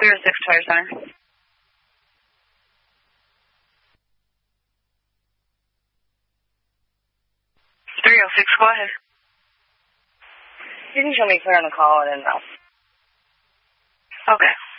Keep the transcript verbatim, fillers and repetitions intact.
three oh six Fire Center. three oh six, go ahead. You can show me clear on the call and then I'll... Okay.